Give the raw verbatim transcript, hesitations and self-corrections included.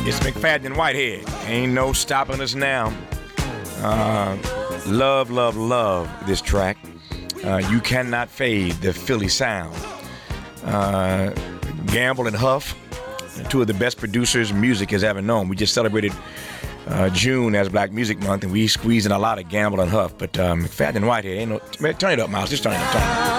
It's McFadden and Whitehead. Ain't no stopping us now. Uh, love, love, love this track. Uh, you cannot fade the Philly sound. Uh, Gamble and Huff, two of the best producers music has ever known. We just celebrated uh, June as Black Music Month, and we squeezed in a lot of Gamble and Huff. But uh, McFadden and Whitehead, ain't no. Man, turn it up, Miles. Just turn it up. Turn it up.